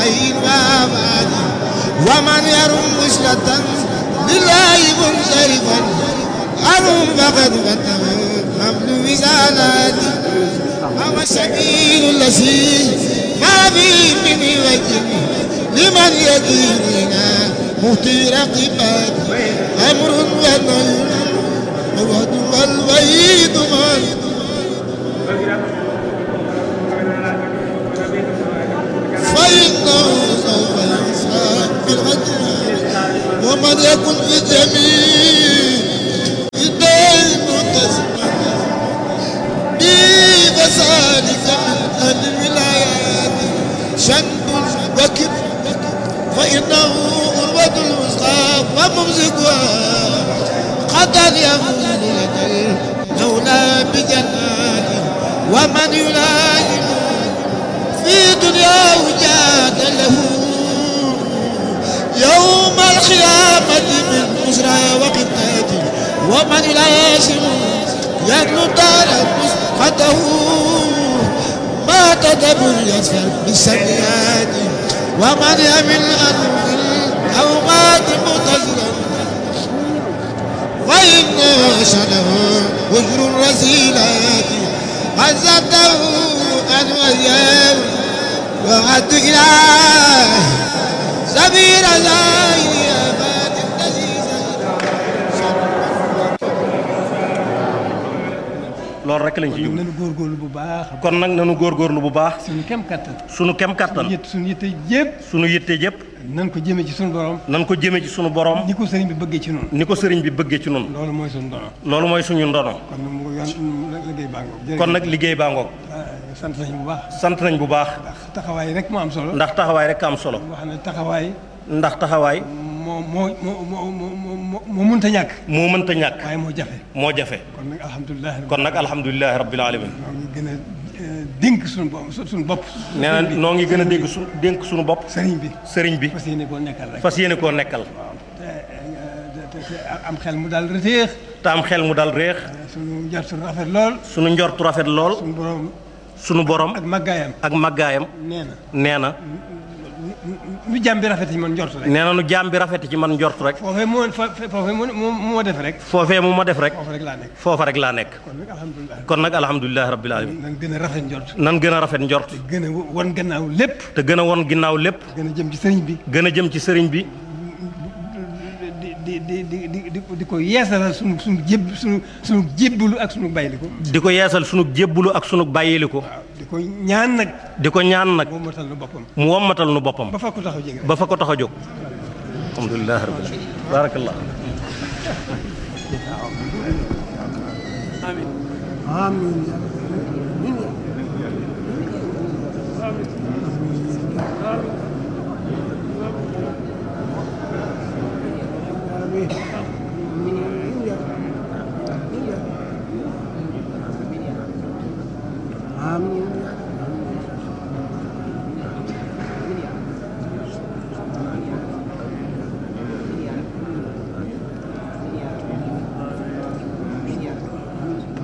ومن يرم وصلة لله منصرفا أرم فقد فتح حمل وزالاتي هو السبيل الذي ما فيه من وجه لمن يديننا مطير قباد أمر ونهي الوعد والوعيد فإنه سوف يحساب بالغدر ومن يكن في جميع الدين متسما بفسادك من الولايات شند وكب فإنه أروة الوسطى وممسكها قد يفوز لك المولى بجناته ومن يلازم في دنياه جاد له يوم القيامة من بشرى وقتاته ومن يلازم يدلو دار مسقطه ما تدبر يسفر بالسيئات ومن يمل أنه الأوقات متزرا وإن شنه وجر الرسيلات عزته أن وياه وعد إله سبيل زايد أباد loolu rek lañ ci jub nanu góorgóorlu bu baax kon nag nanu góorgóorlu bu baax suñu kem kattan sunu kem kattan suñu yitte yëpp sunu yitte yëpp nan ko jëmee ci suñu borom nan ko jëmee ci sunu borom ni ko sëriñ bi bëggee ci noonu ni ko sëriñ bi bëggee ci noonu loolu mooy suñu ndono loolu mooy suñu ndono kon nag mu yoon liggéey baa ngoog kon nag liggéey baa ngoog sant nañ bu baax sant nañ bu baax ndax taxawaay rek moo am solo ndax taxawaay rek am solo wax ne taxawaay ndax taxawaay moo mënta ñàkk moo mënta ñàkk waaye moo jafe moo jafe kon nag alhamdulilah rabbil alamin noo ngi gën a dénk suñu bopp nee na noo ngi gën a dénk suñu bopp sëriñ bi fas yéene koo nekkal rek fas yéene koo nekkal te am xel mu daal réex te am xel mu daal réex suñu njortu rafet lool suñu njortu rafet lool suñu borom ak màggaayam nee na nu jaam bi rafet ci man njort rek nee na nu jaam bi rafet ci man njort rek foofee mu ma def rek foofa rek laa nekk kon nag alhamdulilah rabbil alamin nan gën a rafet njort nan gën a rafet njort te gën a won gannaaw lépp te gën a won ginnaaw lépp gën a jëm ci sëriñ bi di ko yeesalal sunu jébbalu ak sunu bàyyiliku di ko yeesal sunu jébbalu ak sunu bàyyiliku di ko ñaan nag mu wommatal nu boppam ba fa ko tax a jóg alhamdulilah rabbil alamin barakallah amin amin